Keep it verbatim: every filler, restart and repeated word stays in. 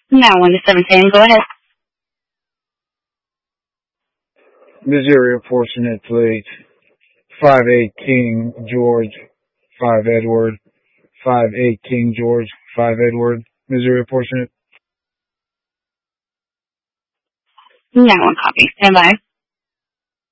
Now one to seven ten, go ahead. Missouri Apportionate Plate. five eight King George, five Edward. five eight King George, five Edward. Missouri Apportionate. Now one copy. Stand by.